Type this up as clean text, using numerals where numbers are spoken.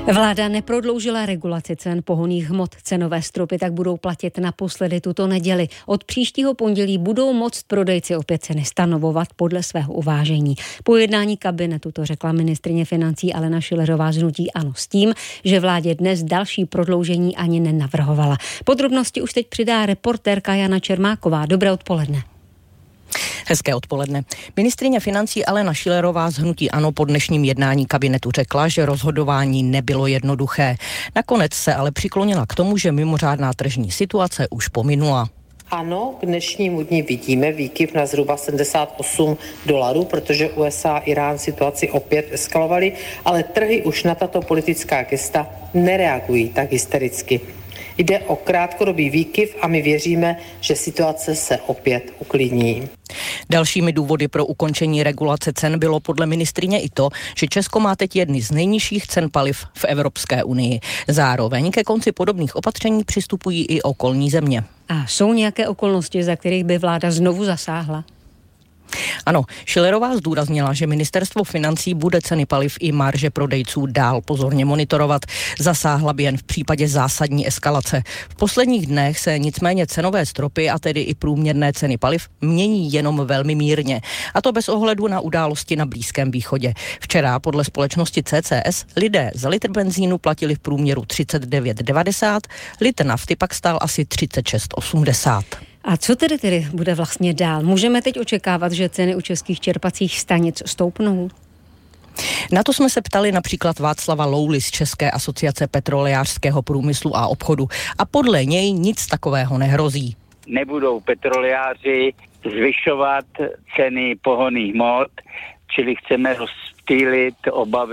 Vláda neprodloužila regulaci cen pohonných hmot. Cenové stropy tak budou platit naposledy tuto neděli. Od příštího pondělí budou moct prodejci opět ceny stanovovat podle svého uvážení. Po jednání kabinetu to řekla ministryně financí Alena Schillerová z hnutí ANO s tím, že vládě dnes další prodloužení ani nenavrhovala. Podrobnosti už teď přidá reportérka Jana Čermáková. Dobré odpoledne. Hezké odpoledne. Ministryně financí Alena Schillerová z hnutí ANO po dnešním jednání kabinetu řekla, že rozhodování nebylo jednoduché. Nakonec se ale přiklonila k tomu, že mimořádná tržní situace už pominula. Ano, k dnešnímu dni vidíme výkyv na zhruba $78, protože USA a Irán situaci opět eskalovali, ale trhy už na tato politická gesta nereagují tak hystericky. Jde o krátkodobý výkyv a my věříme, že situace se opět uklidní. Dalšími důvody pro ukončení regulace cen bylo podle ministryně i to, že Česko má teď jedny z nejnižších cen paliv v Evropské unii. Zároveň ke konci podobných opatření přistupují i okolní země. A jsou nějaké okolnosti, za kterých by vláda znovu zasáhla? Ano, Schillerová zdůraznila, že ministerstvo financí bude ceny paliv i marže prodejců dál pozorně monitorovat. Zasáhla by jen v případě zásadní eskalace. V posledních dnech se nicméně cenové stropy, a tedy i průměrné ceny paliv, mění jenom velmi mírně. A to bez ohledu na události na Blízkém východě. Včera podle společnosti CCS lidé za litr benzínu platili v průměru 39,90, litr nafty pak stál asi 36,80. A co tedy bude vlastně dál? Můžeme teď očekávat, že ceny u českých čerpacích stanic stoupnou? Na to jsme se ptali například Václava Louly z České asociace petrolejářského průmyslu a obchodu. A podle něj nic takového nehrozí. Nebudou petrolejáři zvyšovat ceny pohonných hmot, čili chceme rozptýlit obavy